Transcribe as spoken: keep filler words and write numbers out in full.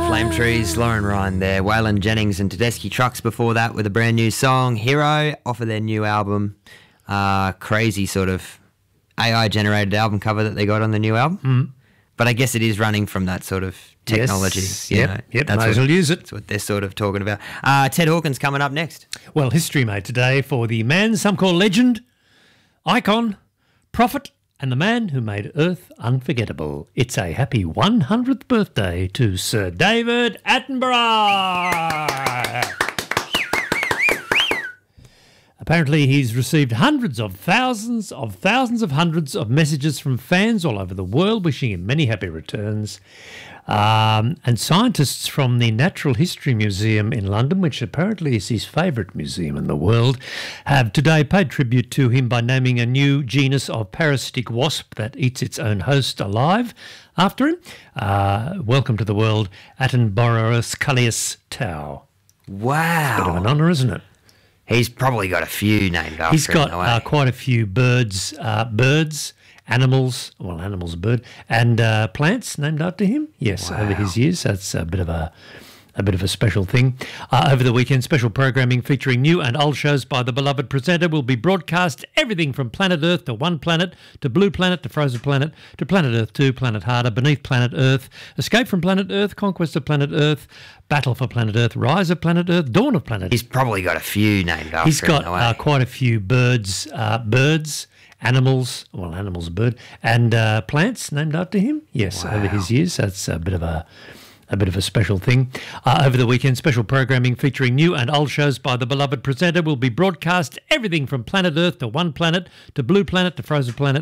Flame Trees, Lauren Ryan there, Waylon Jennings and Tedeschi Trucks before that with a brand new song, Hero, off of their new album. Uh, crazy sort of A I-generated album cover that they got on the new album. Mm. But I guess it is running from that sort of technology. Yes, you yep, know. yep, That's might as what, well use it. That's what they're sort of talking about. Uh, Ted Hawkins coming up next. Well, history made today for the man some call legend, icon, prophet, and the man who made Earth unforgettable. It's a happy one hundredth birthday to Sir David Attenborough. Apparently he's received hundreds of thousands of thousands of hundreds of messages from fans all over the world wishing him many happy returns. Um, and scientists from the Natural History Museum in London, which apparently is his favourite museum in the world, have today paid tribute to him by naming a new genus of parasitic wasp that eats its own host alive after him. Uh, welcome to the world, Attenborough Cullius Tau. Wow. Bit of an honour, isn't it? He's probably got a few named after He's him. got in a way. uh, quite a few birds, uh, birds, animals, well, animals, bird, and uh, plants named after him. Yes, Wow. over his years. That's a bit of a a bit of a special thing. Uh, over the weekend, special programming featuring new and old shows by the beloved presenter will be broadcast. Everything from Planet Earth to One Planet to Blue Planet to Frozen Planet to Planet Earth two, Planet Harder, Beneath Planet Earth, Escape from Planet Earth, Conquest of Planet Earth, Battle for Planet Earth, Rise of Planet Earth, Dawn of Planet Earth. He's probably got a few named after He's him. got in a way. uh, quite a few birds, uh, birds, animals, well, animals, bird, and uh, plants named after him. Yes, Wow. over his years. That's a bit of a a bit of a special thing. Uh, over the weekend, special programming featuring new and old shows by the beloved presenter will be broadcast. Everything from Planet Earth to One Planet to Blue Planet to Frozen Planet